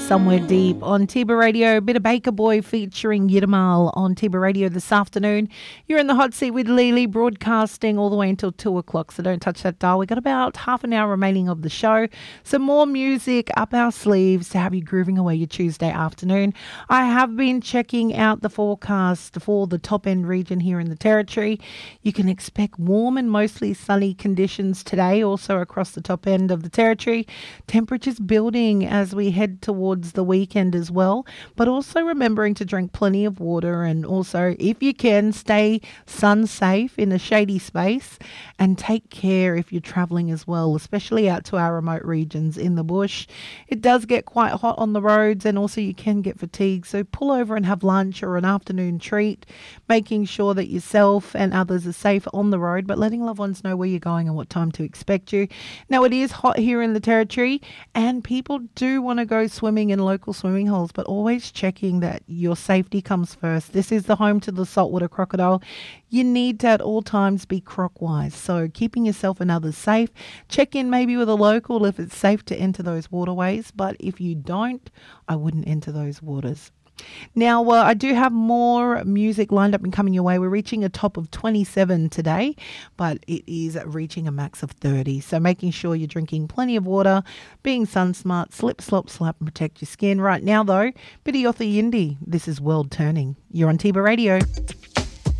Somewhere Deep on Tiba Radio. A bit of Baker Boy featuring Yitamal on Tiba Radio this afternoon. You're in the hot seat with Lily, broadcasting all the way until 2 o'clock, so don't touch that dial. We've got about half an hour remaining of the show. Some more music up our sleeves to have you grooving away your Tuesday afternoon. I have been checking out the forecast for the top end region here in the Territory. You can expect warm and mostly sunny conditions today, also across the top end of the Territory. Temperatures building as we head towards the weekend as well, but also remembering to drink plenty of water, and also, if you can, stay sun safe in a shady space and take care if you're travelling as well, especially out to our remote regions in the bush. It does get quite hot on the roads, and also you can get fatigued, so pull over and have lunch or an afternoon treat, making sure that yourself and others are safe on the road, but letting loved ones know where you're going and what time to expect you. Now, it is hot here in the Territory, and people do want to go swimming in local swimming holes, but always checking that your safety comes first. This is the home to the saltwater crocodile. You need to at all times be croc-wise, so keeping yourself and others safe. Check in maybe with a local if it's safe to enter those waterways, but if you don't, I wouldn't enter those waters. Now, I do have more music lined up and coming your way. We're reaching a top of 27 today, but it is reaching a max of 30. So making sure you're drinking plenty of water, being sun smart, slip, slop, slap, and protect your skin. Right now, though, bit of Yotha Yindi. This is World Turning. You're on Tiba Radio.